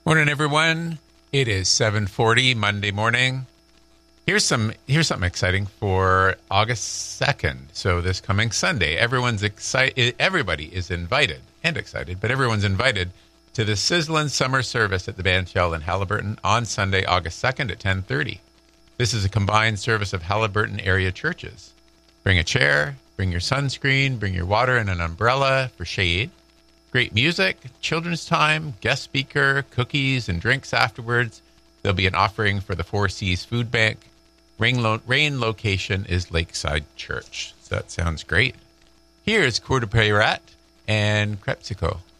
Morning, everyone. It is 7:40 Monday morning. Here's something exciting for August 2nd. So this coming Sunday, everyone's excited. Everybody is invited and excited, but everyone's invited to the Sizzlin' Summer Service at the Bandshell in Haliburton on Sunday, August 2nd at 10:30. This is a combined service of Haliburton area churches. Bring a chair, bring your sunscreen, bring your water and an umbrella for shade. Great music, children's time, guest speaker, cookies and drinks afterwards. There'll be an offering for the Four Seas Food Bank. Rain location is Lakeside Church. So that sounds great. Here's Coeur de Peyrat and Crepsico.